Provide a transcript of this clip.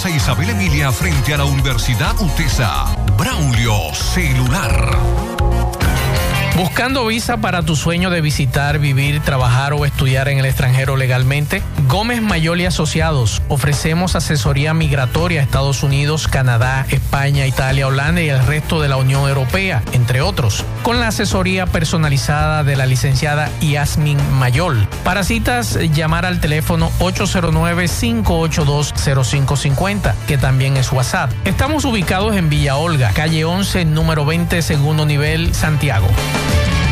Plaza Isabel Emilia frente a la Universidad UTESA. Braulio Celular. ¿Buscando visa para tu sueño de visitar, vivir, trabajar o estudiar en el extranjero legalmente? Gómez Mayol y Asociados. Ofrecemos asesoría migratoria a Estados Unidos, Canadá, España, Italia, Holanda y el resto de la Unión Europea, entre otros, con la asesoría personalizada de la licenciada Yasmin Mayol. Para citas, llamar al teléfono 809-582-0550, que también es WhatsApp. Estamos ubicados en Villa Olga, calle 11, número 20, segundo nivel, Santiago.